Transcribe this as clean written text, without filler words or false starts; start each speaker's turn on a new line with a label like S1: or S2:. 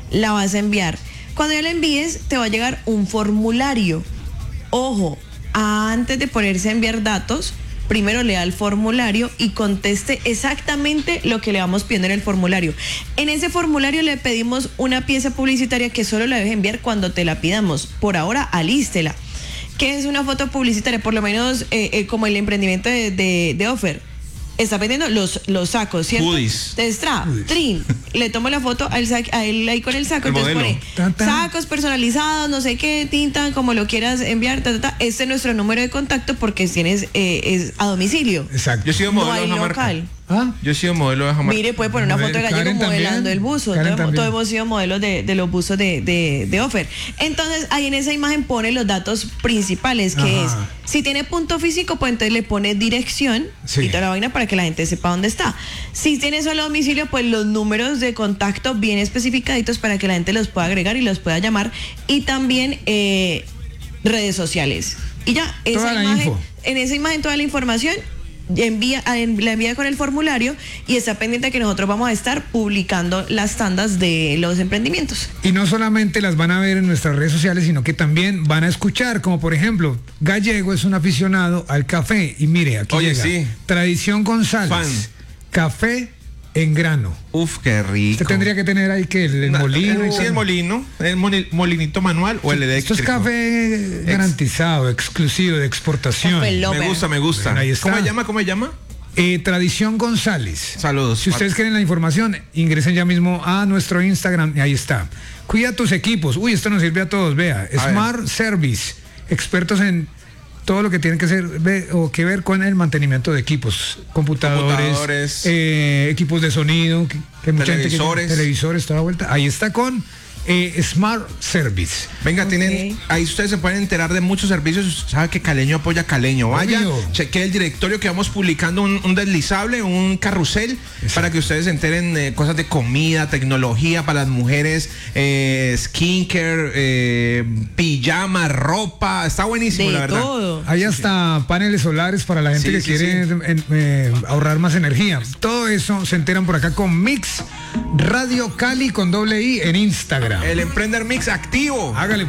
S1: la vas a enviar. Cuando ya la envíes, te va a llegar un formulario. Ojo, antes de ponerse a enviar datos, primero lea el formulario y conteste exactamente lo que le vamos pidiendo en el formulario. En ese formulario le pedimos una pieza publicitaria que solo la debes enviar cuando te la pidamos. Por ahora, alístela. ¿Qué es una foto publicitaria? Por lo menos como el emprendimiento de Offer. Está vendiendo los sacos, ¿cierto?
S2: Hoodies.
S1: Entonces, trin, le tomo la foto a él ahí con el saco,
S2: El
S1: entonces
S2: modelo.
S1: pone sacos personalizados, no sé qué, tinta, como lo quieras enviar, Este es nuestro número de contacto porque tienes es a domicilio.
S3: Exacto.
S2: Yo he sido
S1: No
S2: modelo
S1: hay
S2: de esa marca.
S1: local.
S3: ¿Ah?
S2: Yo he sido modelo de esa marca.
S1: Mire, puede poner una foto de Gallego
S3: Karen
S1: modelando
S3: también.
S1: el buzo.
S3: Karen
S1: Todos
S3: también.
S1: hemos sido modelos de los buzos de Offer. Entonces, ahí en esa imagen pone los datos principales, que
S3: Ajá.
S1: es, si tiene punto físico, pues entonces le pone dirección
S3: Sí.
S1: y toda la vaina para que la gente sepa dónde está. Si tiene solo domicilio, pues los números de contacto bien especificaditos para que la gente los pueda agregar y los pueda llamar. Y también redes sociales. Y ya,
S3: Toda la info.
S1: en esa imagen toda la información la envía con el formulario y está pendiente que nosotros vamos a estar publicando las tandas de los emprendimientos.
S3: Y no solamente las van a ver en nuestras redes sociales, sino que también van a escuchar, como por ejemplo, Gallego es un aficionado al café. Y mire, aquí
S2: Oye,
S3: llega.
S2: sí.
S3: Tradición González.
S2: Fan.
S3: Café en grano.
S2: Uf, qué rico.
S3: Usted tendría que tener ahí que el molino. y
S2: Sí,
S3: todo.
S2: el molino. El molinito manual o el
S3: Esto
S2: eléctrico.
S3: es café garantizado, exclusivo, de exportación.
S1: Café Lover.
S2: Me gusta.
S3: Bueno, ahí está.
S2: ¿Cómo se llama?
S3: Tradición González.
S2: Saludos.
S3: Si ustedes quieren la información, ingresen ya mismo a nuestro Instagram y ahí está. Cuida tus equipos. Uy, esto nos sirve a todos, vea. Smart Service, expertos en todo lo que tiene que ser o que ver con el mantenimiento de equipos, computadores, equipos de sonido, que mucha
S2: televisores.
S3: gente televisores, toda la vuelta. Ahí está con Smart Service.
S2: Venga,
S1: Ok.
S2: ahí ustedes se pueden enterar de muchos servicios. Sabe que Caleño apoya a Caleño. Vaya,
S3: Obvio.
S2: chequee el directorio que vamos publicando, un deslizable, un carrusel, para que ustedes se enteren de cosas de comida, tecnología para las mujeres, skincare, pijama, ropa. Está buenísimo,
S1: De
S2: la verdad.
S1: todo.
S3: Hay hasta paneles solares para la gente
S2: Sí,
S3: que
S2: sí,
S3: quiere ahorrar más energía. Todo eso se enteran por acá con Mix Radio Cali con doble I en Instagram.
S2: El Emprender Mix activo.
S3: Hágale pues.